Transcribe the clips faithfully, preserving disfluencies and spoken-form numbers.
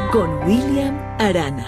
con William Arana.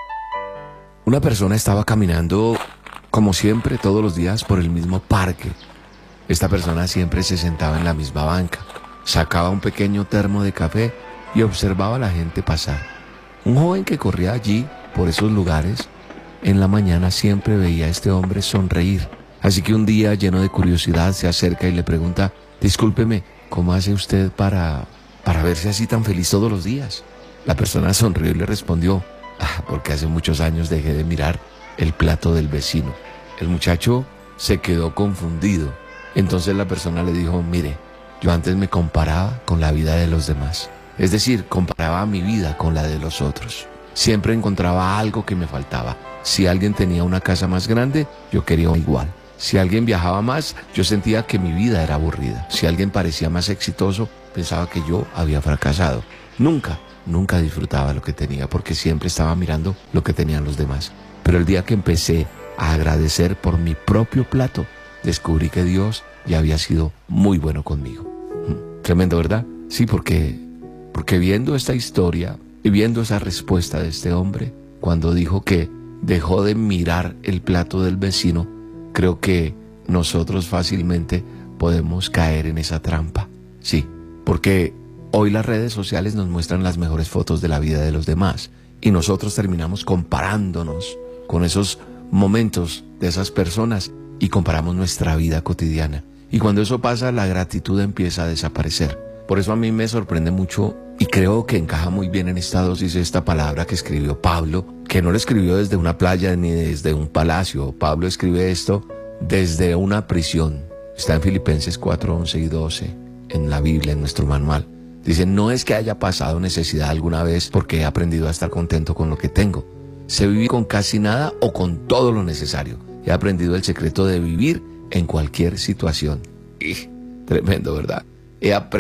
Una persona estaba caminando, como siempre, todos los días por el mismo parque. Esta persona siempre se sentaba en la misma banca, sacaba un pequeño termo de café y observaba a la gente pasar. Un joven que corría allí, por esos lugares, en la mañana siempre veía a este hombre sonreír. Así que un día, lleno de curiosidad, se acerca y le pregunta: discúlpeme, ¿cómo hace usted para, para verse así tan feliz todos los días? La persona sonrió y le respondió: ah, porque hace muchos años dejé de mirar el plato del vecino. El muchacho se quedó confundido. Entonces la persona le dijo: mire, yo antes me comparaba con la vida de los demás. Es decir, comparaba mi vida con la de los otros. Siempre encontraba algo que me faltaba. Si alguien tenía una casa más grande, yo quería una igual. Si alguien viajaba más, yo sentía que mi vida era aburrida. Si alguien parecía más exitoso, pensaba que yo había fracasado. Nunca, nunca disfrutaba lo que tenía, porque siempre estaba mirando lo que tenían los demás. Pero el día que empecé a agradecer por mi propio plato, descubrí que Dios ya había sido muy bueno conmigo. Tremendo, ¿verdad? Sí, porque, porque viendo esta historia y viendo esa respuesta de este hombre, cuando dijo que dejó de mirar el plato del vecino, creo que nosotros fácilmente podemos caer en esa trampa. Sí, porque hoy las redes sociales nos muestran las mejores fotos de la vida de los demás y nosotros terminamos comparándonos con esos momentos de esas personas y comparamos nuestra vida cotidiana. Y cuando eso pasa, la gratitud empieza a desaparecer. Por eso a mí me sorprende mucho y creo que encaja muy bien en esta dosis esta palabra que escribió Pablo, que no lo escribió desde una playa ni desde un palacio. Pablo escribe esto desde una prisión. Está en Filipenses cuatro, once y doce, en la Biblia, en nuestro manual. Dice: no es que haya pasado necesidad alguna vez, porque he aprendido a estar contento con lo que tengo. Sé vivir con casi nada o con todo lo necesario. He aprendido el secreto de vivir en cualquier situación. Y, tremendo, ¿verdad? He aprendido